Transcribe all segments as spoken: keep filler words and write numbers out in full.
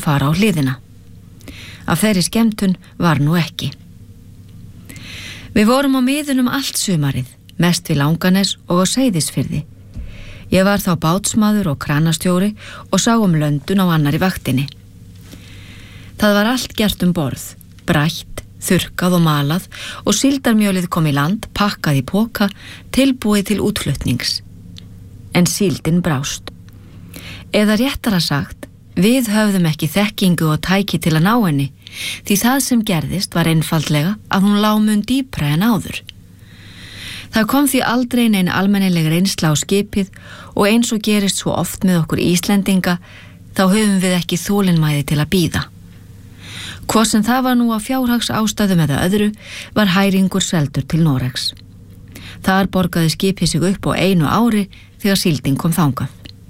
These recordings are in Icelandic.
fara á hliðina. Af þeirri skemmtun var nú ekki. Við vorum á miðunum allt sumarið, mest við Langanes og á Seyðisfirði. Ég var þá bátsmaður og kranastjóri og sá um löndun á annarri vaktinni. Það var allt gert um borð, brætt, þurrkað og malað og síldarmjölið kom í land, pakkað í poka, tilbúið til útflutnings. En síldin brást. Eða réttara sagt, við höfðum ekki þekkingu og tæki til að ná henni, því það sem gerðist var einfaldlega að hún lá mun dýpra en áður. Það kom því aldrei nein almennileg reynsla á skipið og eins og gerist svo oft með okkur Íslendinga, þá höfum við ekki þolinmæði til að bíða. Hvort sem það var nú á fjárhags ástæðum eða öðru, var hæringur seldur til Noregs. Þar borgaði skipið sig upp á einu ári þegar síldin kom þangað.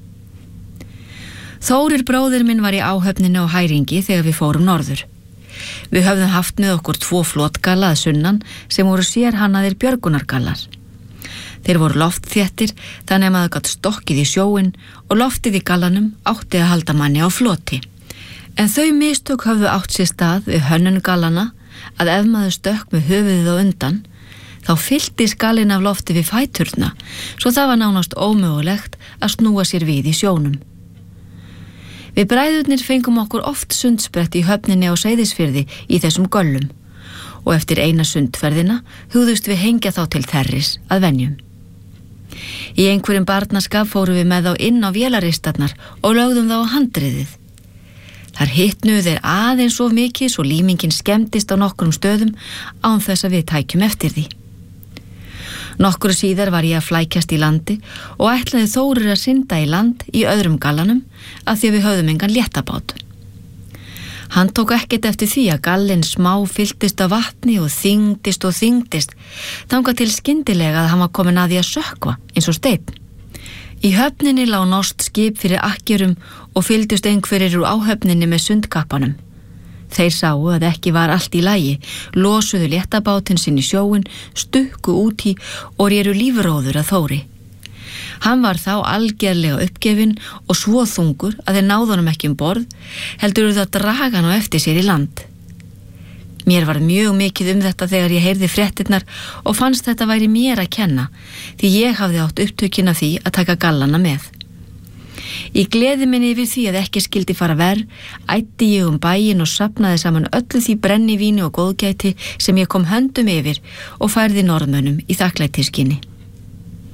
Þórir bróðir minn var í áhöfninni á hæringi þegar við fórum norður. Við höfðum haft með okkur tvo flotgalla að sunnan sem voru sérhannaðir björgunargallar. Þeir voru loftþéttir þannig að maður gat stokkið í sjóinn og loftið í gallanum átti að halda manni á floti. En þau mistök höfðu átt sér stað við hönnun gallana að ef maður stökk með höfuðið á undan, þá fyllti skallinn af lofti við fæturna, svo það var nánast ómögulegt að snúa sér við í sjónum. Við bræðurnir fengum okkur oft sundsprett í höfninni á Seyðisfirði í þessum göllum og eftir eina sundferðina hugðust við hengja þá til þerris að venjum. Í einhverjum barnaskap fórum við með þá inn á vélaristarnar og lögðum þá á handriðið. Þar hitnuðu þeir aðeins of mikið svo límingin skemmtist á nokkrum stöðum án þess að við tækjum eftir því. Nokkru síðar var ég að flækjast í landi og ætlaði Þórir að synda í land í öðrum gallanum af því að við höfðum engan léttabát. Hann tók ekkert eftir því að gallinn smá fylltist af vatni og þyngdist og þyngdist þangað til skyndilega að hann var komin að því að sökkva eins og steinn. Í höfninni lá norskt skip fyrir akkjörum og fylgdust einhverjir úr áhöfninni með sundkappanum. Þeir sáu að ekki var allt í lagi, losuðu léttabátinn sinn í sjóinn, stukku út í og réru lífróður að Þóri. Hann var þá algerlega uppgefinn og svo þungur að þeir náðu honum ekki um borð, heldur það að draga hann á eftir sér í land. Mér var mjög mikið um þetta þegar ég heyrði fréttirnar og fannst þetta væri mér að kenna, því ég hafði átt upptökin af því að taka gallana með. Í gleði minni yfir því að ekki skildi fara verr, ætti ég um bæinn og safnaði saman öllu því brennivíni og góðgæti sem ég kom höndum yfir og færði Norðmönnum í þakklætisskyni.